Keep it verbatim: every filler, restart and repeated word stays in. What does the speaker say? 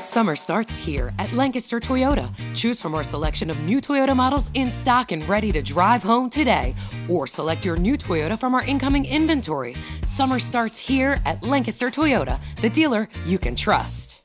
Summer starts here at Lancaster Toyota. Choose from our selection of new Toyota models in stock and ready to drive home today. Or select your new Toyota from our incoming inventory. Summer starts here at Lancaster Toyota, the dealer you can trust.